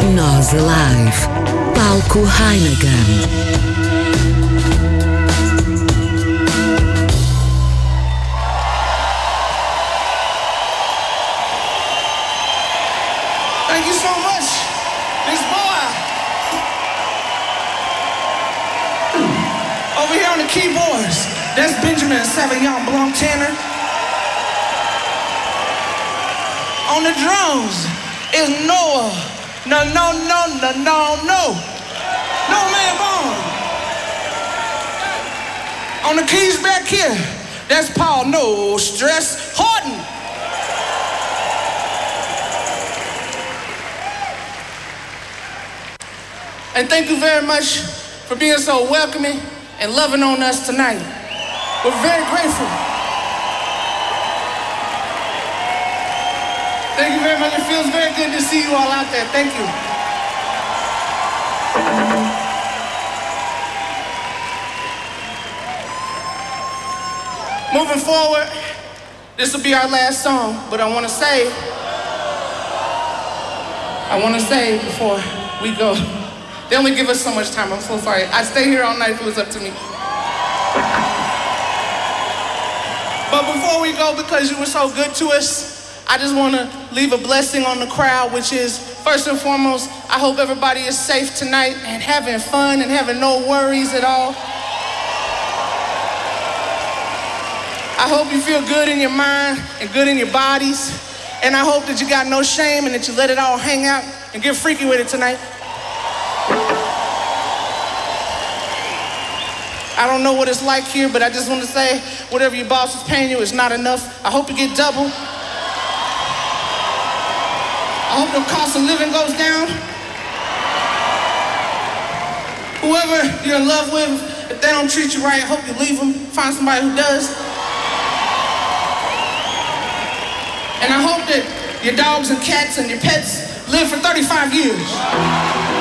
Nós Alive. Palco Heineken. Thank you so much, this boy. Over here on the keyboards, that's Benjamin Sauvignon Blanc Tanner. On the drums is Noah. No man born. On the keys back here, that's Paul No Stress Horton. And thank you very much for being so welcoming and loving on us tonight. We're very grateful. Thank you very much. It feels very good to see you all out there. Thank you. Moving forward, this will be our last song, but I want to say before we go, they only give us so much time. I'm so sorry. I'd stay here all night if it was up to me. But before we go, because you were so good to us, I just want to leave a blessing on the crowd, which is, first and foremost, I hope everybody is safe tonight and having fun and having no worries at all. I hope you feel good in your mind and good in your bodies. And I hope that you got no shame and that you let it all hang out and get freaky with it tonight. I don't know what it's like here, but I just want to say, whatever your boss is paying you is not enough. I hope you get double. I hope the cost of living goes down. Whoever you're in love with, if they don't treat you right, I hope you leave them, find somebody who does. And I hope that your dogs and cats and your pets live for 35 years.